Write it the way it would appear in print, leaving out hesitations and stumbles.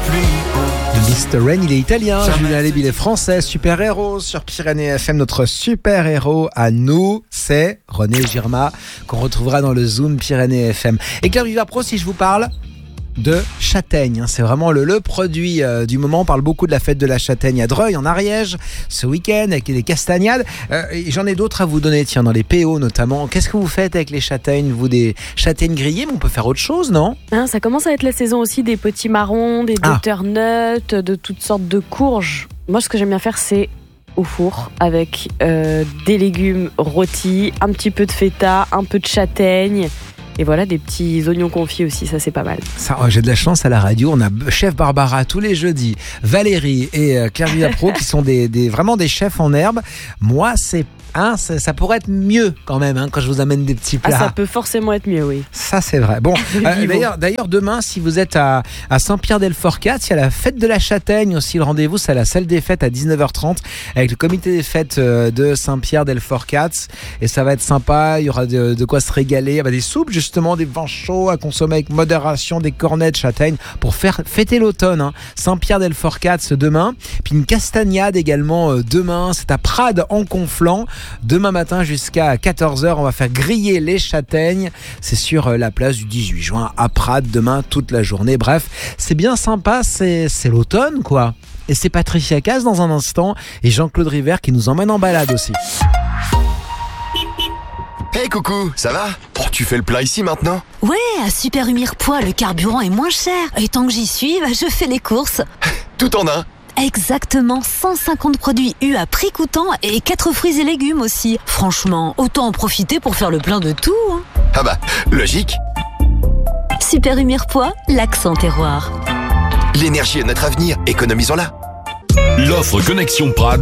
Mr. Rain, il est italien, Julien Lepers, il est français, super-héros sur Pyrénées FM. Notre super-héros à nous, c'est René Girma, qu'on retrouvera dans le Zoom Pyrénées FM. Et Claire Vivapro, si je vous parle de châtaigne, c'est vraiment le produit du moment. On parle beaucoup de la fête de la châtaigne à Dreuil, en Ariège, ce week-end, avec des castagnades. Et j'en ai d'autres à vous donner, tiens, dans les PO notamment. Qu'est-ce que vous faites avec les châtaignes? Vous, des châtaignes grillées, mais on peut faire autre chose, non? Ça commence à être la saison aussi des petits marrons, des butternuts, de toutes sortes de courges. Moi, ce que j'aime bien faire, c'est au four avec des légumes rôtis, un petit peu de feta, un peu de châtaigne. Et voilà, des petits oignons confits aussi, ça c'est pas mal. Ça, j'ai de la chance à la radio, on a chef Barbara tous les jeudis, Valérie et Claire Vivapro qui sont vraiment des chefs en herbe. Moi, ça pourrait être mieux quand même quand je vous amène des petits plats. Ça peut forcément être mieux, oui. Ça c'est vrai. Bon, d'ailleurs demain, si vous êtes à Saint-Pierre-del-Forcat, il y a la fête de la châtaigne aussi. Le rendez-vous, c'est à la salle des fêtes à 19h30 avec le comité des fêtes de Saint-Pierre-del-Forcat. Et ça va être sympa, il y aura de quoi se régaler. Il y a des soupes justement, des vins chauds à consommer avec modération, des cornets de châtaigne pour faire fêter l'automne. Saint-Pierre-del-Forcat demain. Puis une castagnade également demain, c'est à Prades en Conflans. Demain matin jusqu'à 14h, on va faire griller les châtaignes. C'est sur la place du 18 juin à Prades, demain toute la journée. Bref, c'est bien sympa, c'est l'automne quoi. Et c'est Patricia Cass dans un instant et Jean-Claude River qui nous emmène en balade aussi. Hey coucou, ça va? Oh, tu fais le plat ici maintenant? Ouais, à Super Humir Poids, le carburant est moins cher. Et tant que j'y suis, je fais les courses. Tout en un? Exactement, 150 produits U à prix coûtant et 4 fruits et légumes aussi. Franchement, autant en profiter pour faire le plein de tout. Ah bah, logique. Super Humir Poids, l'accent terroir. L'énergie est notre avenir, économisons-la. L'offre Connexion Prades